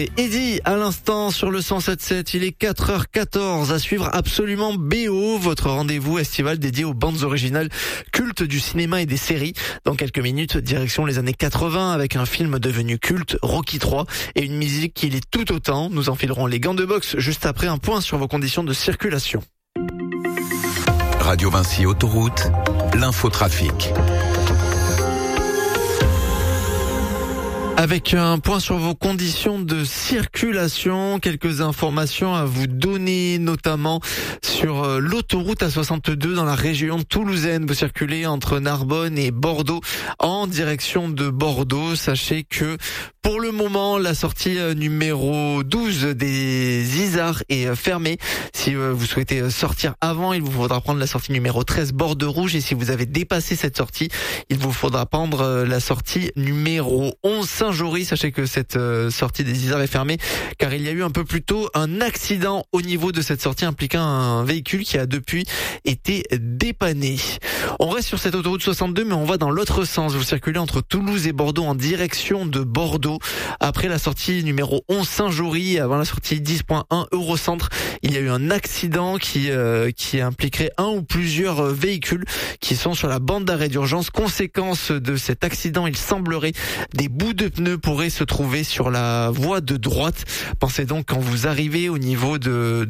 C'était Eddie à l'instant sur le 107.7. Il est 4h14 à suivre absolument BO, votre rendez-vous estival dédié aux bandes originales cultes du cinéma et des séries. Dans quelques minutes, direction les années 80 avec un film devenu culte, Rocky 3, et une musique qui l'est tout autant. Nous enfilerons les gants de boxe juste après un point sur vos conditions de circulation. Radio Vinci Autoroute, l'infotrafic. Avec un point sur vos conditions de circulation, quelques informations à vous donner, notamment sur l'autoroute A62 dans la région toulousaine. Vous circulez entre Narbonne et Bordeaux en direction de Bordeaux. Sachez que pour le moment, la sortie numéro 12 des Isards est fermée. Si vous souhaitez sortir avant, il vous faudra prendre la sortie numéro 13 Bordeaux Rouge. Et si vous avez dépassé cette sortie, il vous faudra prendre la sortie numéro 11 Saint-Jory. Sachez que cette sortie des Isards est fermée car il y a eu un peu plus tôt un accident au niveau de cette sortie impliquant un véhicule qui a depuis été dépanné. On reste sur cette autoroute 62 mais on va dans l'autre sens. Vous circulez entre Toulouse et Bordeaux en direction de Bordeaux. Après la sortie numéro 11 Saint-Jory, avant la sortie 10.1 Eurocentre, il y a eu un accident qui impliquerait un ou plusieurs véhicules qui sont sur la bande d'arrêt d'urgence. Conséquence de cet accident, il semblerait des bouts de pneus pourraient se trouver sur la voie de droite. Pensez donc quand vous arrivez au niveau de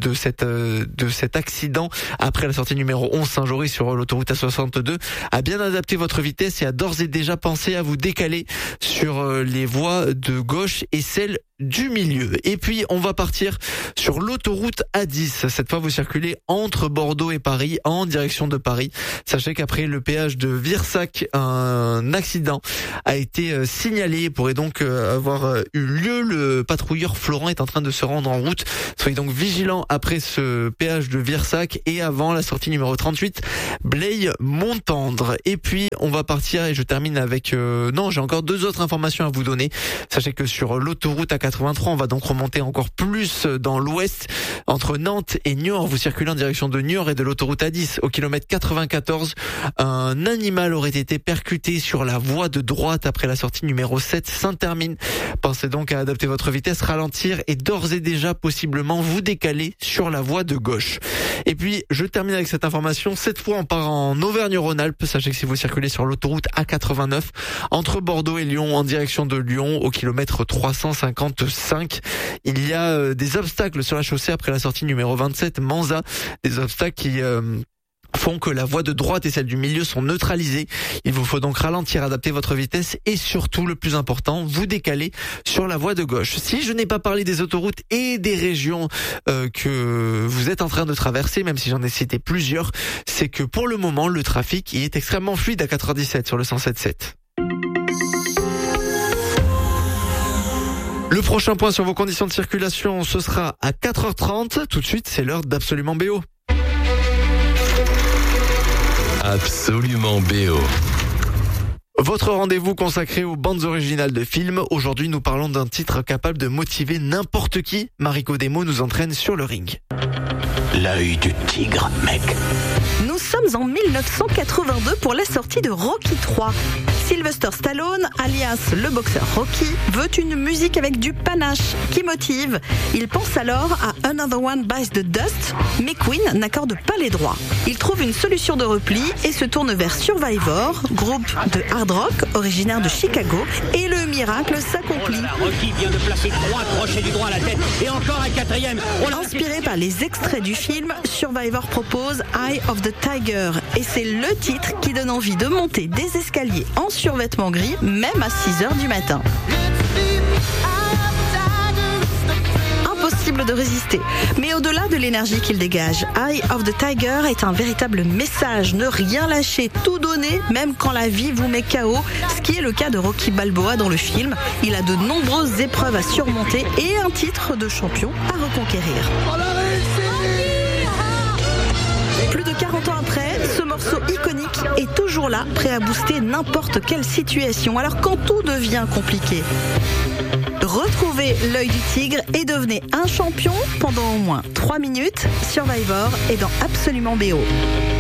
cet accident après la sortie numéro 11 Saint-Jory sur l'autoroute A62 à bien adapter votre vitesse et à d'ores et déjà penser à vous décaler sur les voies de gauche et celles du milieu. Et puis on va partir sur l'autoroute A10. Cette fois vous circulez entre Bordeaux et Paris en direction de Paris. Sachez qu'après le péage de Virsac, un accident a été signalé et pourrait donc avoir eu lieu. Le patrouilleur Florent est en train de se rendre en route. Soyez donc vigilants après ce péage de Virsac et avant la sortie numéro 38 Blaye-Montendre. Et puis on va partir et je termine avec j'ai encore deux autres informations à vous donner. Sachez que sur l'autoroute A83, on va donc remonter encore plus dans l'ouest entre Nantes et Niort. Vous circulez en direction de Niort et de l'autoroute A10 au kilomètre 94. Un animal aurait été percuté sur la voie de droite après la sortie numéro 7 Saint-Termine. Pensez donc à adapter votre vitesse, ralentir et d'ores et déjà possiblement vous décaler sur la voie de gauche. Et puis je termine avec cette information. Cette fois on part en Auvergne-Rhône-Alpes. Sachez que si vous circulez sur l'autoroute A89 entre Bordeaux et Lyon en direction de Lyon au kilomètre 355, il y a des obstacles sur la chaussée après la sortie numéro 27 Manza, des obstacles qui font que la voie de droite et celle du milieu sont neutralisées. Il vous faut donc ralentir, adapter votre vitesse et surtout, le plus important, vous décaler sur la voie de gauche. Si je n'ai pas parlé des autoroutes et des régions que vous êtes en train de traverser, même si j'en ai cité plusieurs, c'est que pour le moment, le trafic il est extrêmement fluide à 4h17 sur le 107.7. Le prochain point sur vos conditions de circulation, ce sera à 4h30. Tout de suite, c'est l'heure d'Absolument BO. Absolument BO. Votre rendez-vous consacré aux bandes originales de films. Aujourd'hui, nous parlons d'un titre capable de motiver n'importe qui. Mariko Demo nous entraîne sur le ring. L'œil du tigre, mec. Nous sommes en 1982 pour la sortie de Rocky 3. Sylvester Stallone, alias le boxeur Rocky, veut une musique avec du panache qui motive. Il pense alors à Another One Bites the Dust, mais Queen n'accorde pas les droits. Il trouve une solution de repli et se tourne vers Survivor, groupe de hard rock originaire de Chicago, et le miracle s'accomplit. Rocky vient de placer 3 crochets du droit à la tête et encore un 4e. Inspiré par les extraits du film, Survivor propose Eye of the Tiger et c'est le titre qui donne envie de monter des escaliers en survêtement gris, même à 6h du matin. Impossible de résister. Mais au-delà de l'énergie qu'il dégage, Eye of the Tiger est un véritable message. Ne rien lâcher, tout donner, même quand la vie vous met KO, ce qui est le cas de Rocky Balboa dans le film. Il a de nombreuses épreuves à surmonter et un titre de champion à reconquérir. Plus de 40 ans après, ce morceau iconique est toujours là, prêt à booster n'importe quelle situation. Alors quand tout devient compliqué, retrouvez l'œil du tigre et devenez un champion pendant au moins 3 minutes. Survivor est dans Absolument BO.